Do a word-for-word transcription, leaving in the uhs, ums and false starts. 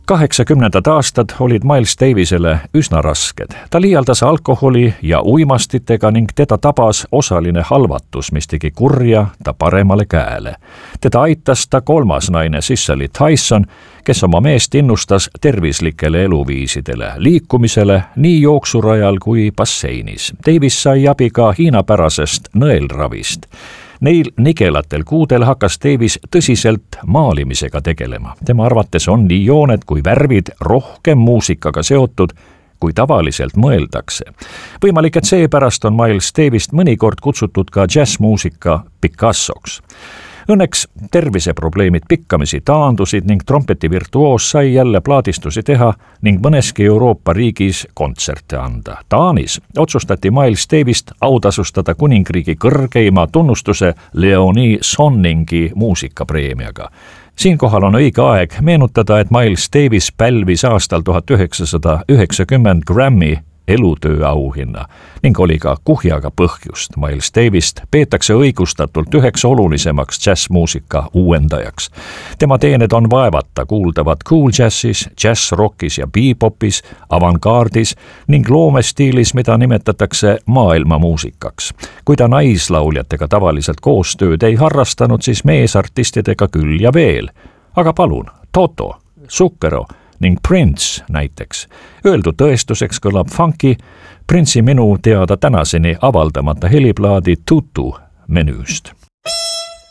kaheksakümnendad aastad olid Miles Davisele üsna rasked. Ta liialdas alkoholi ja uimastitega ning teda tabas osaline halvatus, mis tegi kurja ta paremale käele. Teda aitas ta kolmas naine Cicely Tyson, kes oma meest innustas tervislikele eluviisidele, liikumisele nii jooksurajal kui basseinis. Davis sai abi ka hiinapärasest nõelravist. Neil nigelatel kuudel hakkas Davis tõsiselt maalimisega tegelema. Tema arvates on nii jooned kui värvid rohkem muusikaga seotud, kui tavaliselt mõeldakse. Võimalik, et seepärast on Miles Davist mõnikord kutsutud ka džässmuusika Picassoks. Õnneks terviseprobleemid pikkamisi taandusid ning trompetivirtuoos sai jälle plaadistusi teha ning mõneski Euroopa riigis kontserte anda. Taanis otsustati Miles Davist autasustada kuningriigi kõrgeima tunnustuse Leonie Sonningi muusikapreemiaga. Siinkohal on õige aeg meenutada, et Miles Davis pälvis aastal tuhat üheksasada üheksakümmend Grammy elutöö auhinna ning oli ka kuhjaga põhjust. Miles Davist peetakse õigustatult üheks olulisemaks džässmuusika uuendajaks. Tema teened on vaevata kuuldavad cool jazzis, džässrockis ja bebopis, avantgaardis ning loomestiilis, mida nimetatakse maailmamuusikaks. Kui ta naislauljatega tavaliselt koostööd ei harrastanud, siis meesartistidega küll ja veel. Aga palun, Toto, Zucchero ning Prince näiteks. Öeldu tõestuseks kõlab funky Prince'i minu teada tänaseni avaldamata heliplaadi Tutu menüüst.